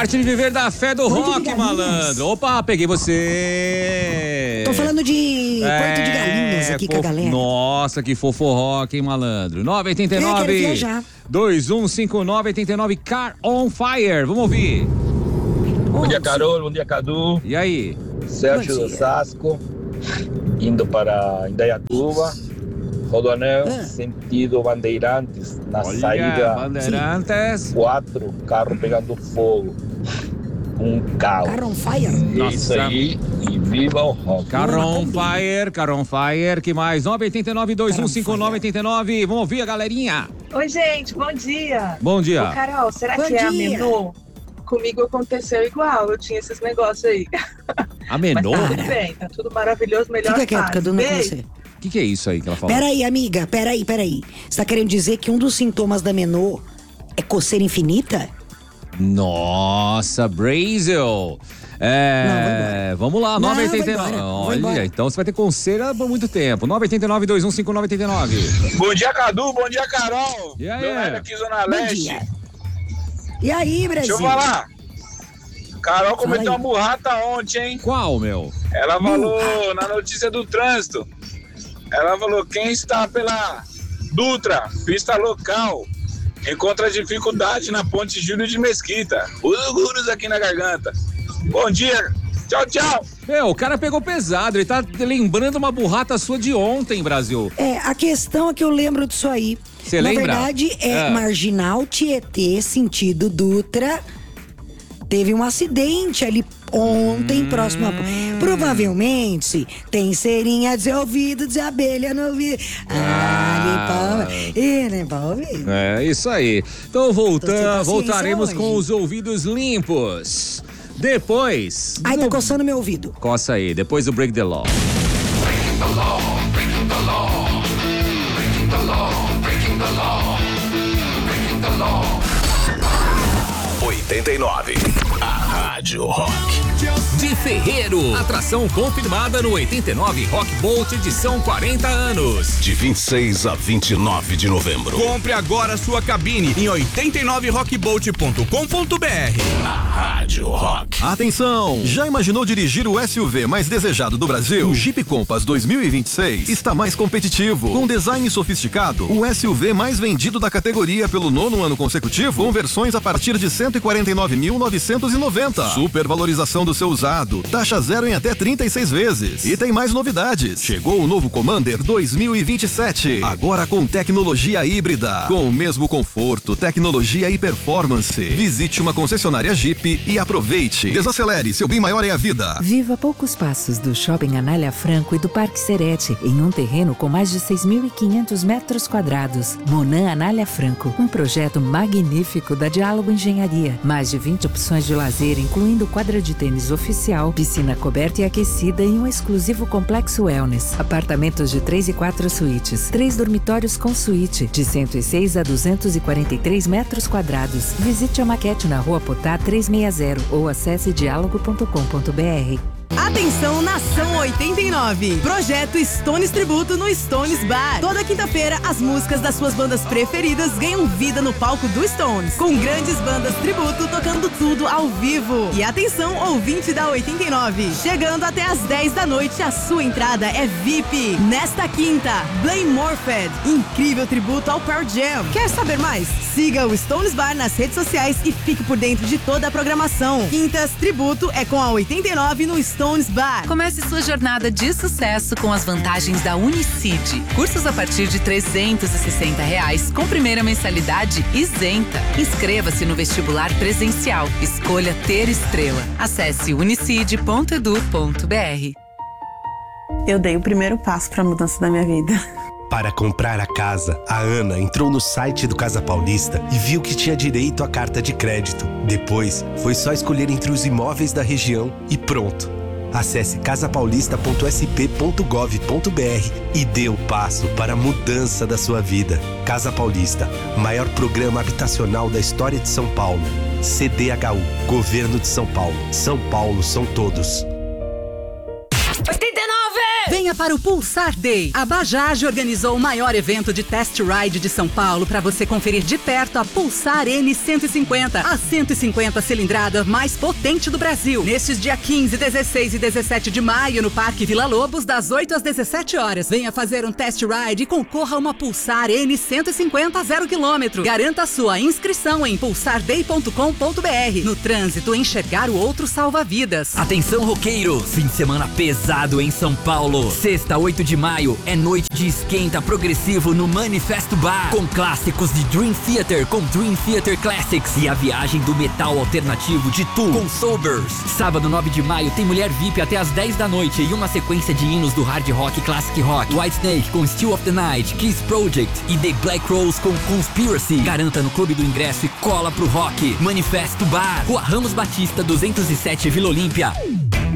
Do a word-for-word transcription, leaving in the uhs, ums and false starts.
Arte de Viver da Fé do Porto Rock, malandro. Opa, peguei você. Tô falando de é, Porto de Galinhas aqui fofo, com a galera. Nossa, que fofo rock, hein, malandro. nove oito nove, dois um cinco nove, oito nove, Car on Fire. Vamos ouvir. Bom dia, Carol. Bom dia, Cadu. E aí? Sérgio do Osasco, indo para Indaiatuba. Rodoanel, ah. sentido Bandeirantes, na Olha, saída Bandeirantes. Quatro, carro pegando fogo. Um carro. Carro on fire. Nossa. Isso aí, e viva o rock. Carro on fire, carro on fire, que mais? nove oito nove, dois um cinco nove, oito nove. Vamos ouvir a galerinha. Oi, gente, bom dia. Bom dia. Ô, Carol, será bom que dia. é a Menô? Comigo aconteceu igual, eu tinha esses negócios aí. A Menô? Mas tá tudo bem, tá tudo maravilhoso, melhor que que é que é, fase. O que, que é isso aí que ela falou? Peraí, amiga, peraí, peraí. Você tá querendo dizer que um dos sintomas da Menô é coceira infinita? Nossa, Brasil. É, não, vamos lá, nove oito nove. Olha, então você vai ter coceira por muito tempo. nove oito nove, dois um cinco nove, oito nove. Bom dia, Cadu, bom dia, Carol. E aí? Meu aqui, Zona Bom Leste. Dia. E aí, Brasil? Deixa eu falar. Carol cometeu uma burrata ontem, hein? Qual, meu? Ela falou uh. na notícia do trânsito. Ela falou, quem está pela Dutra, pista local, encontra dificuldade na ponte Júlio de Mesquita. Os guros aqui na garganta. Bom dia, tchau, tchau. Meu, o cara pegou pesado, ele tá lembrando uma burrata sua de ontem, Brasil. É, a questão é que eu lembro disso aí. Você na lembra? Na verdade, é, é Marginal Tietê, sentido Dutra. Teve um acidente ali ontem, hum. próximo a... Provavelmente tem cerinha de ouvido, de abelha no ouvido. Ah, ah limpa o ouvido. É, isso aí. Então voltamos, voltaremos hoje com os ouvidos limpos. Depois... Ai, tá coçando meu ouvido. Coça aí, depois do Break the Law. Breaking the law, breaking the law, breaking the law, breaking the law, breaking the law. oitenta e nove, a Rádio Rock. De Ferreiro, atração confirmada no oitenta e nove Rock Bolt edição quarenta anos. De vinte e seis a vinte e nove de novembro. Compre agora sua cabine em oitenta e nove rock bolt ponto com ponto b r. A Rádio Rock. Atenção! Já imaginou dirigir o S U V mais desejado do Brasil? O Jeep Compass dois mil e vinte e seis está mais competitivo. Com design sofisticado, o S U V mais vendido da categoria pelo nono ano consecutivo, com versões a partir de cento e quarenta e nove mil novecentos e noventa. Supervalorização do seu usado, taxa zero em até trinta e seis vezes. E tem mais novidades. Chegou o novo Commander dois mil e vinte e sete, agora com tecnologia híbrida, com o mesmo conforto, tecnologia e performance. Visite uma concessionária Jeep e aproveite. Desacelere, seu bem maior é a vida. Viva a poucos passos do Shopping Anália Franco e do Parque Serete, em um terreno com mais de seis mil e quinhentos metros quadrados. Monan Anália Franco, um projeto magnífico da Diálogo Engenharia. Mais de vinte opções de lazer, incluindo quadra de tênis oficial, piscina coberta e aquecida e um exclusivo complexo wellness. Apartamentos de três e quatro suítes, três dormitórios com suíte, de cento e seis a duzentos e quarenta e três metros quadrados. Visite a maquete na Rua Potá trezentos e sessenta ou acesse diálogo ponto com ponto b r. Atenção, Nação oitenta e nove. Projeto Stones Tributo no Stones Bar. Toda quinta-feira, as músicas das suas bandas preferidas ganham vida no palco do Stones, com grandes bandas tributo tocando tudo ao vivo. E atenção, ouvinte da oitenta e nove. Chegando até às dez da noite, a sua entrada é V I P. Nesta quinta, Blame Morphed. Incrível tributo ao Pearl Jam. Quer saber mais? Siga o Stones Bar nas redes sociais e fique por dentro de toda a programação. Quintas Tributo é com a oitenta e nove no Stones Bar. Comece sua jornada de sucesso com as vantagens da Unicid. Cursos a partir de trezentos e sessenta reais, com primeira mensalidade isenta. Inscreva-se no vestibular presencial. Escolha ter estrela. Acesse unicid ponto edu ponto b r. Eu dei o primeiro passo para a mudança da minha vida. Para comprar a casa, a Ana entrou no site do Casa Paulista e viu que tinha direito à carta de crédito. Depois, foi só escolher entre os imóveis da região e pronto. Acesse casa paulista ponto s p ponto gov ponto b r e dê o passo para a mudança da sua vida. Casa Paulista, maior programa habitacional da história de São Paulo. C D H U, Governo de São Paulo. São Paulo são todos. oitenta e nove! Vem Venha para o Pulsar Day. A Bajaj organizou o maior evento de test ride de São Paulo para você conferir de perto a Pulsar N cento e cinquenta, a cento e cinquenta cilindrada mais potente do Brasil. Nestes dia quinze, dezesseis e dezessete de maio no Parque Vila Lobos, das oito às dezessete horas. Venha fazer um test ride e concorra a uma Pulsar N cento e cinquenta zero quilômetro. Garanta a sua inscrição em pulsar day ponto com ponto b r. No trânsito, enxergar o outro salva vidas. Atenção, roqueiro! Fim de semana pesado em São Paulo. Sexta, oito de maio, é noite de esquenta progressivo no Manifesto Bar. Com clássicos de Dream Theater com Dream Theater Classics e a viagem do metal alternativo de Tool com Sobers. Sábado, nove de maio, tem Mulher V I P até às dez da noite e uma sequência de hinos do hard rock e classic rock. Whitesnake com Still of the Night, Kiss Project e The Black Rose com Conspiracy. Garanta no Clube do Ingresso e cola pro rock. Manifesto Bar, Rua Ramos Batista, duzentos e sete, Vila Olímpia.